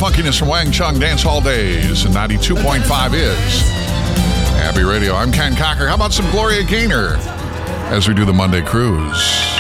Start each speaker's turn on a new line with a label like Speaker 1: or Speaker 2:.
Speaker 1: funkiness from Wang Chung Dance Hall Days, and 92.5 is Happy Radio. I'm Ken Cocker. How about some Gloria Gaynor as we do the Monday Cruise?